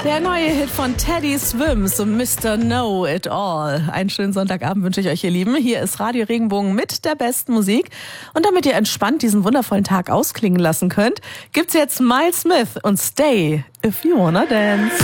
Der neue Hit von Teddy Swims, Mr. Know It All. Einen schönen Sonntagabend wünsche ich euch, ihr Lieben. Hier ist Radio Regenbogen mit der besten Musik. Und damit ihr entspannt diesen wundervollen Tag ausklingen lassen könnt, gibt's jetzt Miles Smith und Stay If You Wanna Dance.